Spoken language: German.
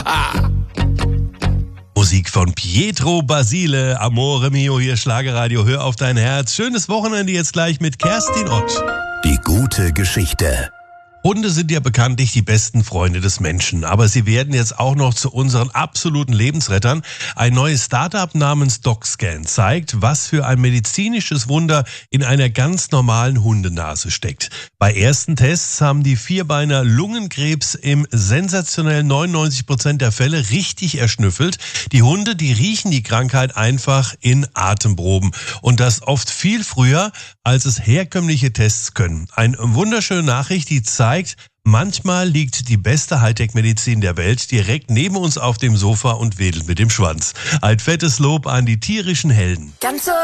Musik von Pietro Basile, Amore Mio, hier Schlagerradio, hör auf dein Herz. Schönes Wochenende jetzt gleich mit Kerstin Ott. Die gute Geschichte. Hunde sind ja bekanntlich die besten Freunde des Menschen, aber sie werden jetzt auch noch zu unseren absoluten Lebensrettern. Ein neues Startup namens DocScan zeigt, was für ein medizinisches Wunder in einer ganz normalen Hundenase steckt. Bei ersten Tests haben die Vierbeiner Lungenkrebs im sensationellen 99% der Fälle richtig erschnüffelt. Die Hunde, die riechen die Krankheit einfach in Atemproben und das oft viel früher, als es herkömmliche Tests können. Eine wunderschöne Nachricht, die zeigt, manchmal liegt die beste Hightech-Medizin der Welt direkt neben uns auf dem Sofa und wedelt mit dem Schwanz. Ein fettes Lob an die tierischen Helden. Ganz so